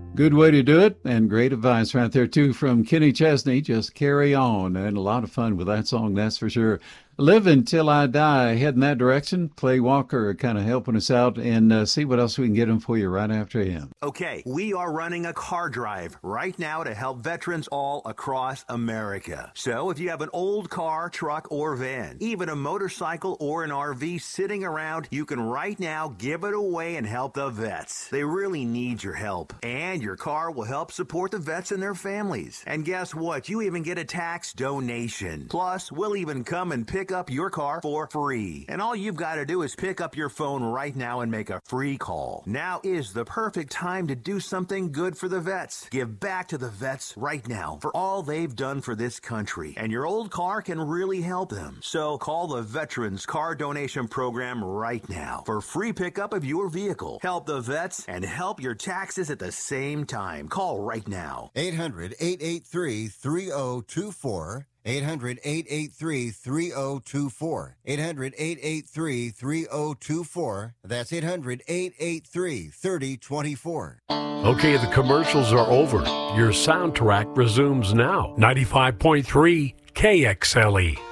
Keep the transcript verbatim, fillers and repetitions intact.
Good way to do it, and great advice right there, too, from Kenny Chesney. Just carry on, and a lot of fun with that song, that's for sure. Live Until I Die, head in that direction. Clay Walker kind of helping us out, and uh, see what else we can get him for you right after him. Okay, we are running a car drive right now to help veterans all across America. So if you have an old car, truck, or van, even a motorcycle or an R V sitting around, you can right now give it away and help the vets. They really need your help. And your car will help support the vets and their families. And guess what? You even get a tax donation. Plus, we'll even come and pick up your car for free. And all you've got to do is pick up your phone right now and make a free call. Now is the perfect time to do something good for the vets. Give back to the vets right now for all they've done for this country. And your old car can really help them. So call the Veterans Car Donation Program right now for free pickup of your vehicle. Help the vets and help your taxes at the same time. Call right now. eight hundred, eight eight three, three zero two four. eight hundred, eight eight three, three zero two four. eight hundred, eight eight three, three zero two four. That's eight hundred, eight eight three, three zero two four. Okay, the commercials are over. Your soundtrack resumes now. ninety-five point three K X L E.